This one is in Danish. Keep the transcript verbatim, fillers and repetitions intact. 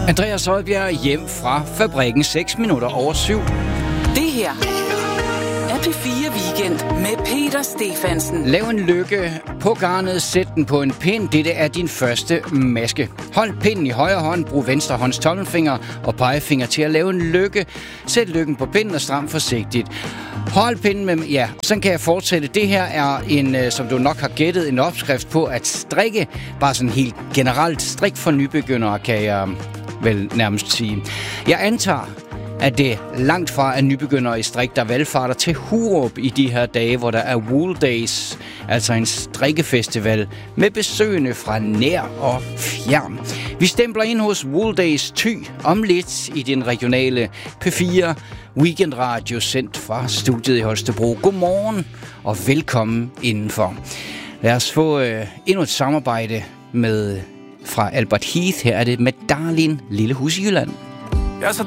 Andreas Oddbjerg hjem fra fabrikken seks minutter over syv. Det her er P fire Weekend med Peter Stefansen. Lav en lykke på garnet, sæt den på en pind. Dette er din første maske. Hold pinden i højre hånd, brug venstre hånds tommelfinger og pegefinger til at lave en lykke. Sæt lykken på pinden og stram forsigtigt. Hold pinden med... Ja, sådan kan jeg fortsætte. Det her er en, som du nok har gættet, en opskrift på at strikke. Bare sådan helt generelt strik for nybegyndere, kan jeg vel nærmest sige. Jeg antager, at det langt fra er nybegyndere i strik, der valfarter til Hurup i de her dage, hvor der er Wool Days, altså en strikkefestival med besøgende fra nær og fjern. Vi stempler ind hos Wool Days Thy om lidt i den regionale P fire Weekendradio sendt fra studiet i Holstebro. Godmorgen og velkommen indenfor. Lad os få øh, endnu et samarbejde med fra Albert Heath. Her er det med Darlin, Lille Hus i Jylland. Jeg er så